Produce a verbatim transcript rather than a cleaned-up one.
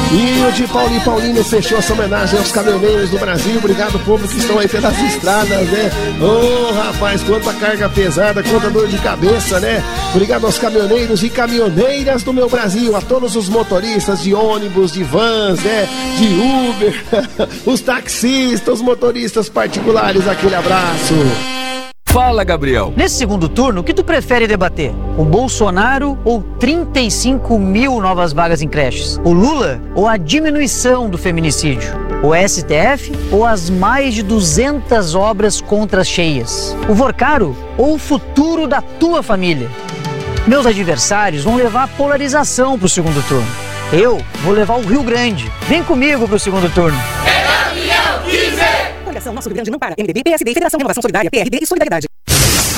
E o de Paulo e Paulino fechou essa homenagem aos caminhoneiros do Brasil. Obrigado, povo que estão aí pelas estradas, né? Ô, oh, rapaz, quanta carga pesada, quanta dor de cabeça, né? Obrigado aos caminhoneiros e caminhoneiras do meu Brasil, a todos os motoristas de ônibus, de vans, né? De Uber, os taxistas, os motoristas particulares, aquele abraço. Fala, Gabriel. Nesse segundo turno, o que tu prefere debater? O Bolsonaro ou trinta e cinco mil novas vagas em creches? O Lula ou a diminuição do feminicídio? O S T F ou as mais de duzentas obras contra as cheias? O Vorcaro ou o futuro da tua família? Meus adversários vão levar a polarização para o segundo turno. Eu vou levar o Rio Grande. Vem comigo para o segundo turno. É Gabriel Kiser! Coligação Nosso Rio Grande não para. M D B, P S D, Federação Renovação Solidária, P R D e Solidariedade.